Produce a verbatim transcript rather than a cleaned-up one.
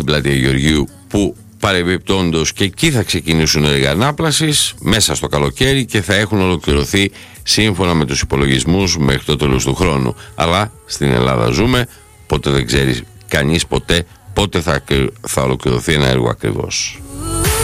στην πλατεία Γεωργίου, που παρεμπιπτόντως και εκεί θα ξεκινήσουν έργα ανάπλασης μέσα στο καλοκαίρι και θα έχουν ολοκληρωθεί σύμφωνα με τους υπολογισμούς μέχρι το τέλος του χρόνου. Αλλά στην Ελλάδα ζούμε, ποτέ δεν ξέρει κανείς ποτέ πότε θα, θα ολοκληρωθεί ένα έργο ακριβώς.